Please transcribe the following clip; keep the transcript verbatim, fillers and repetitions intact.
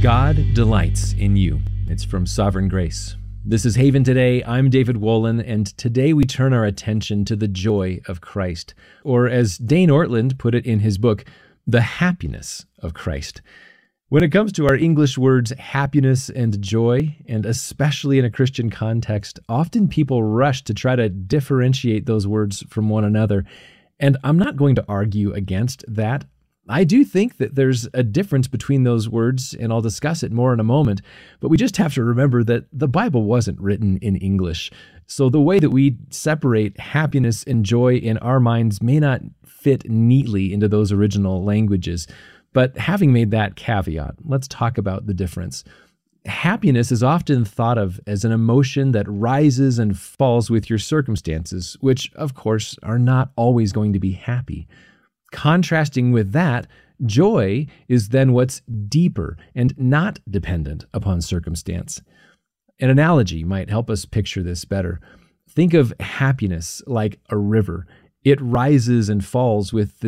God delights in you. It's from Sovereign Grace. This is Haven Today. I'm David Wolin, and today we turn our attention to the joy of Christ, or as Dane Ortland put it in his book, the happiness of Christ. When it comes to our English words happiness and joy, and especially in a Christian context, often people rush to try to differentiate those words from one another. And I'm not going to argue against that. I do think that there's a difference between those words, and I'll discuss it more in a moment, but we just have to remember that the Bible wasn't written in English. So the way that we separate happiness and joy in our minds may not fit neatly into those original languages. But having made that caveat, let's talk about the difference. Happiness is often thought of as an emotion that rises and falls with your circumstances, which, of course, are not always going to be happy. Contrasting with that, joy is then what's deeper and not dependent upon circumstance. An analogy might help us picture this better. Think of happiness like a river. It rises and falls with the